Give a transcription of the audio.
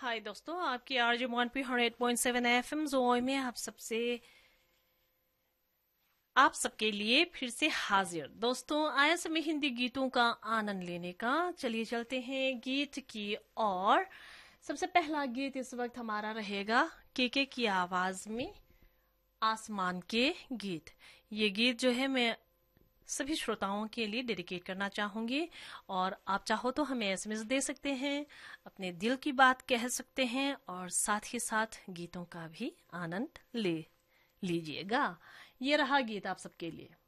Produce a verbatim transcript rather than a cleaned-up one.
हाय दोस्तों, आपकी RJ one P hundred point seven F M जोय में आप सबसे आप सबके लिए फिर से हाजिर। दोस्तों, आया समय हिंदी गीतों का आनंद लेने का। चलिए चलते हैं गीत की और। सबसे पहला गीत इस वक्त हमारा रहेगा केके की आवाज में आसमान के गीत। ये गीत जो है मैं सभी श्रोताओं के लिए डेडिकेट करना चाहूंगी। और आप चाहो तो हमें एसएमएस दे सकते हैं, अपने दिल की बात कह सकते हैं और साथ ही साथ गीतों का भी आनंद ले लीजिएगा। ये रहा गीत आप सबके लिए।